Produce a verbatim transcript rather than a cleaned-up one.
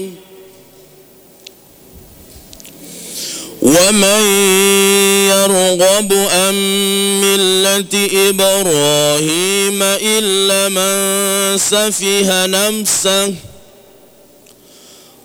ومن يرغب عن ملة إبراهيم إلا من سفه نفسه